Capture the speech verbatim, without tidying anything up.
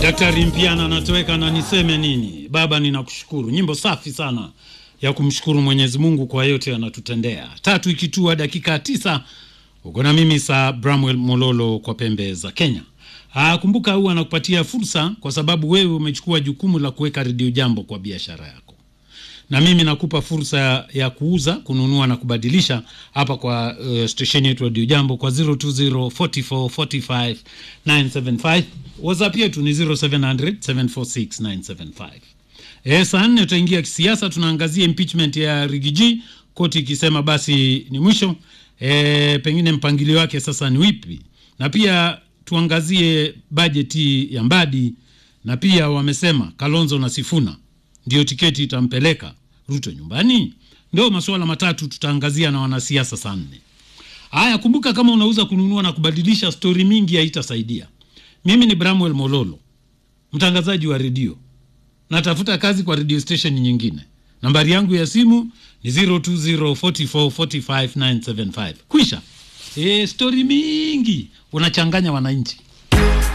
Daktari Mpiana anatoweka na niseme nini? Baba ninakushukuru. Nyimbo safi sana ya kumshukuru Mwenyezi Mungu kwa yote anatutendea. Tatu ikitua dakika tisa. Uko na mimi sa Bramwell Mololo kwa pembe za Kenya. Ah, kumbuka huwa anakupatia fursa kwa sababu wewe umechukua jukumu la kuweka Radio Jambo kwa biashara yako. Na mimi nakupa fursa ya kuuza, kununua na kubadilisha hapa kwa uh, station yetu Radio Jambo kwa zero two zero four four four five nine seven five. WhatsApp yetu ni zero seven zero zero seven four six nine seven five. Eh, saa nne tutaingia kisiasa, tunaangazia impeachment ya Rigiji, koti ikisema basi ni mwisho. Eh, pengine mpangilio wake sasa ni wipi? Na pia tuangazie bajeti ya Mbadi, na pia wamesema Kalonzo na Sifuna ndio tiketi itampeleka Ruto nyumbani. Ndio masuala matatu tutaangazia na wanasiasa saa nne. Haya, kumbuka kama unauza, kununua na kubadilisha, story mingi haitasaidia. Mimi ni Bramwell Mololo, mtangazaji wa redio. Natafuta kazi kwa radio station nyingine. Nambari yangu ya simu ni zero two zero four four four five nine seven five. Kwisha. Eh, story mingi unachanganya wananchi.